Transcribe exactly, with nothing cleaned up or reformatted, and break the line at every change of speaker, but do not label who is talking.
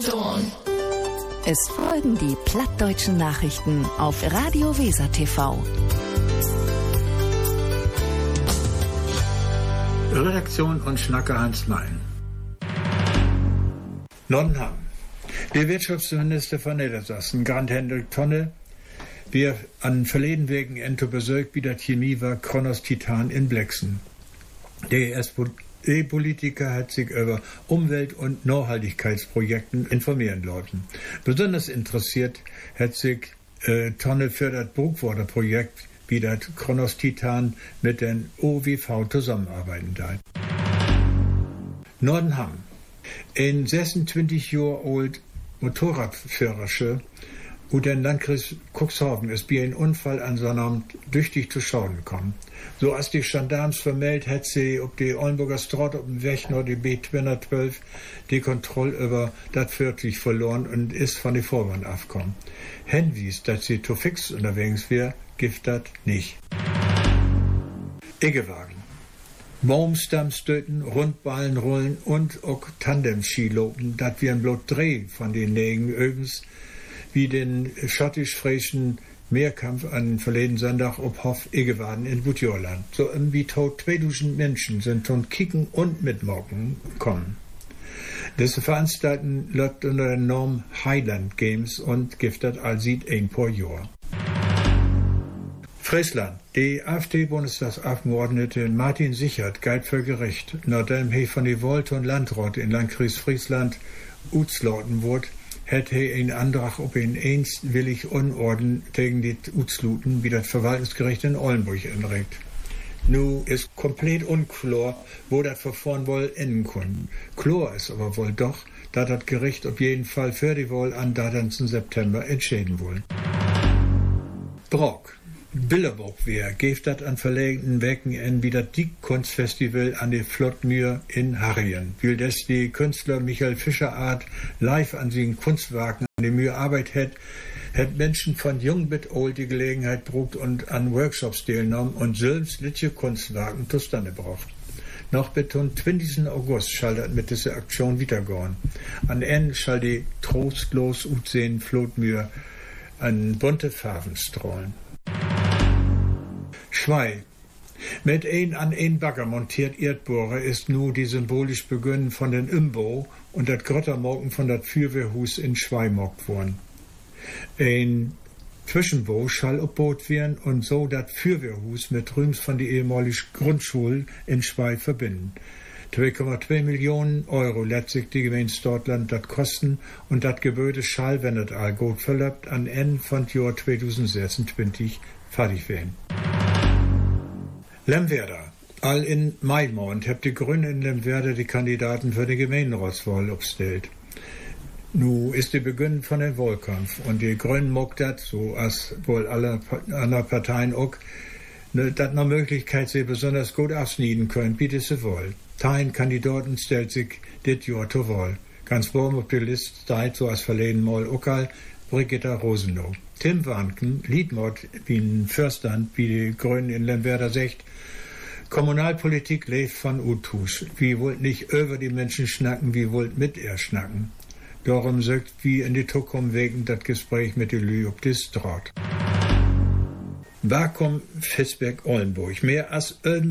Es folgen die plattdeutschen Nachrichten auf Radio Weser T V.
Redaktion und Schnacker Hans Mein. Nordham. Der Wirtschaftsminister von Niedersachsen, Grant Hendrik Tonne, wir an verleden wegen Ento besögt, wie der Chemie war, Kronos Titan in Blexen. Der S D-Politiker hat sich über Umwelt- und Nachhaltigkeitsprojekten informieren lassen. Besonders interessiert hat sich äh, Tonne für das Burgwater-Projekt, wie das Kronos Titan mit den O W V zusammenarbeiten darf. Nordenham. Ein sechsundzwanzig Jahre alt Motorradführersche und den Landkreis Cuxhaven ist bei einem Unfall an Sonnabend tüchtig zu Schaden gekommen. So als die Gendarmes vermeldet, hat sie auf die Oldenburger Straße auf dem Weg nach die B zweihundertzwölf die Kontrolle über das vierzig verloren und ist von der Vorbahn abgekommen. Hinwies, dass sie zu fix unterwegs wäre, gibt das nicht. Iggewagen. Baumstammstöten, Rundballen rollen und auch Tandem-Skilopen, das wir ein bloß Dreh von den Nägen übrigens, wie den schottisch-fräischen Mehrkampf an verleden Sonntag ob Hof Iggewaden in Butjorland. So irgendwie tot zweitausend Menschen sind von Kicken und Mitmocken gekommen. Diese Veranstaltung läuft unter der Norm Highland Games und giftet all sieht ein paar Jahr. Friesland. Die AfD-Bundestagsabgeordnete Martin Sichert galt für Gericht, nachdem er von der Volt- und Landrat in Landkreis Friesland utslauten wurde, hätte er einen Antrag auf einen einstwillig Unorden gegen die Utsluten wie das Verwaltungsgericht in Oldenburg anregt. Nu ist komplett unklar, wo das Verfahren wohl enden kann. Klar ist aber wohl doch, dass das Gericht auf jeden Fall für die Wahl am dreizehnten September entscheiden will. Brock. Billerburg-Wehr gibt das an verlegenen Wochenenden wie das Dick-Kunstfestival an der Flottmühr in Harrien. Will das die Künstler Michael Fischerart live an seinen Kunstwerken an der Mühe Arbeit hat, hat Menschen von jung bis alt die Gelegenheit brucht und an Workshops teilgenommen und selbst litche Kunstwerken zustande braucht. Noch bis zum zwanzigsten August schall das mit dieser Aktion weitergehen. An Ende schall die trostlos utsehen Flottmühr an bunte Farben strahlen. Schwei. Mit ein an ein Bagger montiert Erdbohrer ist nu die symbolisch Beginn von den Imbau und das Grottermorgen von dat Fürwehrhus in Schwei mockt worden. Ein Zwischenbau schall obbaut werden und so dat Fürwehrhus mit Rüms von der ehemaligen Grundschule in Schwei verbinden. zwei Komma zwei Millionen Euro lässt sich die Gemeinde Stortland dat kosten und dat Gebäude schall, wenn das all gut verlöbt, an Ende von Jahr zweitausendsechsundzwanzig fertig werden. Lemwerder. All in Maimond habt die Grünen in Lemwerder die Kandidaten für die Gemeinderatswahl aufgestellt. Nu ist der Beginn von dem Wahlkampf und die Grünen mockt das, so als wohl alle anderen Parteien auch, ne, dat noch Möglichkeit sie besonders gut abschneiden können, wie sie wollen. Tein Kandidaten stellt sich dit Jahr zur Wahl. Ganz oben auf der Liste steht, so als verleden Mal Okal, Brigitta Rosenow. Tim Warnken, Liedmord wie ein Fürstand, wie die Grünen in Lemwerder sagt, Kommunalpolitik lebt von Utus. Wir wollt nicht über die Menschen schnacken, wir wollt mit ihr schnacken. Darum sagt wie in die Zukunft wegen das Gespräch mit den Lü ob das Draht. Warum Fitzberg Oldenburg? Mehr als